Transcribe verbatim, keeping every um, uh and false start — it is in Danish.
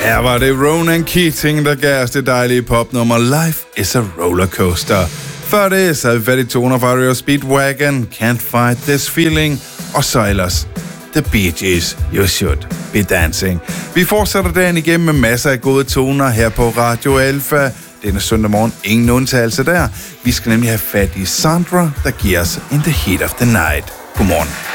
Her var det Ronan Keating, der gav os det dejlige popnummer Life is a Rollercoaster. Før det så havde vi fat i toner fra R E O Speedwagon, Can't Fight This Feeling, og så ellers The Bee Gees, You Should Be Dancing. Vi fortsætter dagen igennem med masser af gode toner her på Radio Alpha. Denne søndag morgen, ingen undtagelse der. Vi skal nemlig have fat i Sandra, der giver os In the Heat of the Night. Godmorgen.